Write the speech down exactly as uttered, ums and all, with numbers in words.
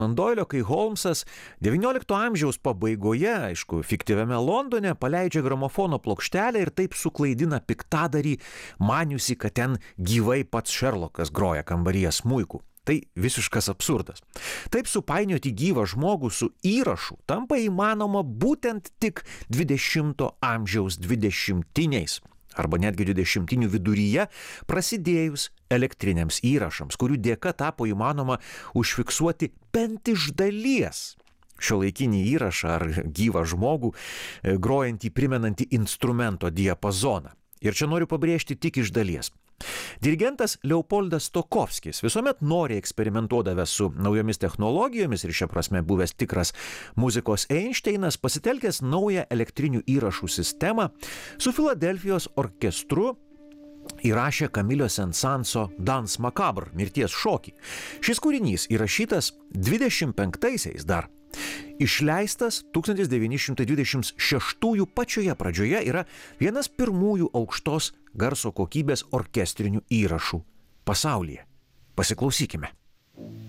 Doilio, kai Holmsas devyniolikto amžiaus pabaigoje, aišku, fiktyviame Londone, paleidžia gramofono plokštelę ir taip suklaidina piktadarį, maniusi, kad ten gyvai pats Šerlokas groja kambaryje smuiku. Tai visiškas absurdas. Taip supainioti gyvą žmogų su įrašu tampa įmanoma būtent tik dvidešimto amžiaus dvidešimtiniais arba netgi dvidešimtinių viduryje prasidėjus elektriniams įrašams, kurių dėka tapo įmanoma užfiksuoti bent iš dalies šiuolaikinį įrašą ar gyvą žmogų grojantį primenantį instrumento diapazoną. Ir čia noriu pabrėžti tik iš dalies. Dirigentas Leopoldas Stokowskis, visuomet noriai eksperimentuodavęs su naujomis technologijomis ir šia prasme buvęs tikras muzikos Einšteinas, pasitelkęs naują elektrinių įrašų sistemą, su Filadelfijos orkestru įrašė Kamilio Sensanso Dans Macabre, mirties šokį. Šis kūrinys įrašytas dvidešimt penktaisiais dar. Išleistas tūkstantis devyni šimtai dvidešimt šeštųjų pačioje pradžioje, yra vienas pirmųjų aukštos garso kokybės orkestrinių įrašų pasaulyje. Pasiklausykime.